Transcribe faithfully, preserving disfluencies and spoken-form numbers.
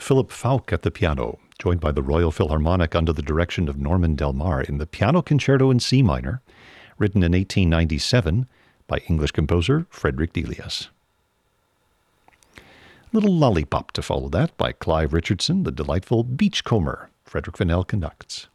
Philip Falk at the piano, joined by the Royal Philharmonic under the direction of Norman Del Mar in the Piano Concerto in C minor, written in eighteen ninety-seven by English composer Frederick Delius. Little Lollipop to follow that by Clive Richardson, the delightful Beachcomber, Frederick Fennell conducts.